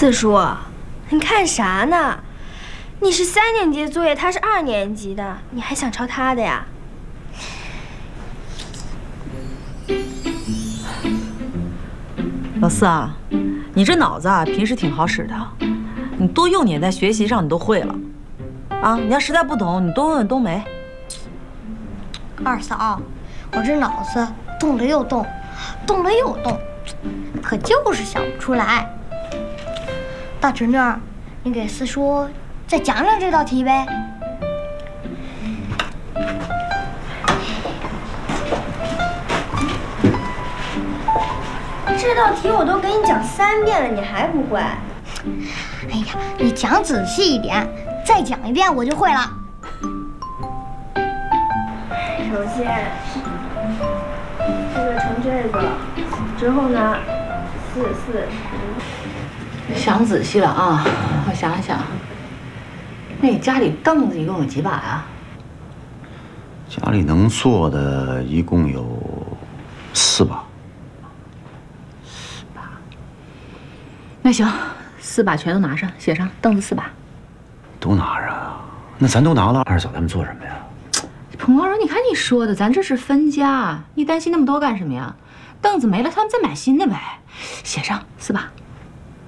四叔，你看啥呢？你是3年级的作业，他是2年级的，你还想抄他的呀？ 老四啊，你这脑子啊，平时挺好使的，你多用点，在学习上你都会了。啊，你要实在不懂，你多问问冬梅。 二嫂，我这脑子动了又动，动了又动，可就是想不出来。大侄女儿，你给四叔再讲讲这道题呗。 这道题我都给你讲3遍了，你还不会？ 哎呀，你讲仔细一点，再讲1遍我就会了。 首先，这个乘这个，之后呢，4、4、10。 想仔细了啊！我想想，那家里凳子一共有几把呀？ 家里能坐的一共有4把。 那行，4把全都拿上，写上凳子4把。 都拿上啊？那咱都拿了，二嫂他们做什么呀？ 彭光荣，你看你说的，咱这是分家，你担心那么多干什么呀？凳子没了，他们再买新的呗。写上4把。